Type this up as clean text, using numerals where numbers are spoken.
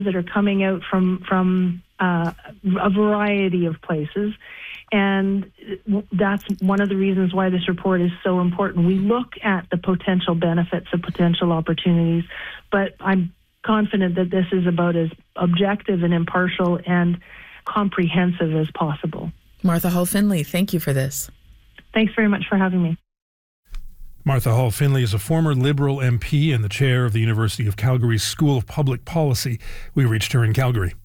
that are coming out from a variety of places. And that's one of the reasons why this report is so important. We look at the potential benefits of potential opportunities, but I'm confident that this is about as objective and impartial and comprehensive as possible. Martha Hall Findlay, thank you for this. Thanks very much for having me. Martha Hall Findlay is a former Liberal MP and the chair of the University of Calgary's School of Public Policy. We reached her in Calgary.